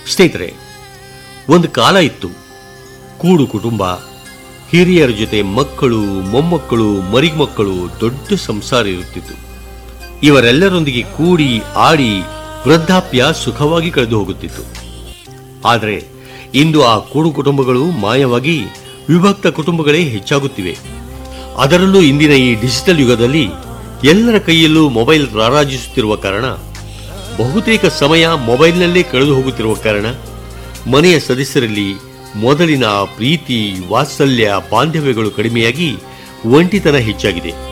ಸ್ನೇಹಿತರೆ, ಒಂದು ಕಾಲ ಇತ್ತು. ಕೂಡು ಕುಟುಂಬ, ಹಿರಿಯರ ಜೊತೆ ಮಕ್ಕಳು, ಮೊಮ್ಮಕ್ಕಳು, ಮರಿಮಕ್ಕಳು, ದೊಡ್ಡ ಸಂಸಾರ ಇರುತ್ತಿತ್ತು. ಇವರೆಲ್ಲರೊಂದಿಗೆ ಕೂಡಿ ಆಡಿ ವೃದ್ಧಾಪ್ಯ ಸುಖವಾಗಿ ಕಳೆದು ಹೋಗುತ್ತಿತ್ತು. ಆದರೆ ಇಂದು ಆ ಕೂಡು ಕುಟುಂಬಗಳು ಮಾಯವಾಗಿ ವಿಭಕ್ತ ಕುಟುಂಬಗಳೇ ಹೆಚ್ಚಾಗುತ್ತಿವೆ. ಅದರಲ್ಲೂ ಇಂದಿನ ಈ ಡಿಜಿಟಲ್ ಯುಗದಲ್ಲಿ ಎಲ್ಲರ ಕೈಯಲ್ಲೂ ಮೊಬೈಲ್ ರಾರಾಜಿಸುತ್ತಿರುವ ಕಾರಣ, ಬಹುತೇಕ ಸಮಯ ಮೊಬೈಲ್ನಲ್ಲೇ ಕಳೆದು ಹೋಗುತ್ತಿರುವ ಕಾರಣ ಮನೆಯ ಸದಸ್ಯರಲ್ಲಿ ಮೊದಲಿನ ಪ್ರೀತಿ, ವಾತ್ಸಲ್ಯ, ಬಾಂಧವ್ಯಗಳು ಕಡಿಮೆಯಾಗಿ ಒಂಟಿತನ ಹೆಚ್ಚಾಗಿದೆ.